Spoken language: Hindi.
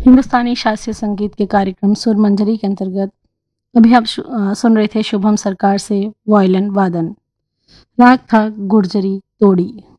हिंदुस्तानी शास्त्रीय संगीत के कार्यक्रम सुर मंजरी के अंतर्गत अभी आप सुन रहे थे शुभम सरकार से वायलिन वादन। राग था गुर्जरी तोड़ी।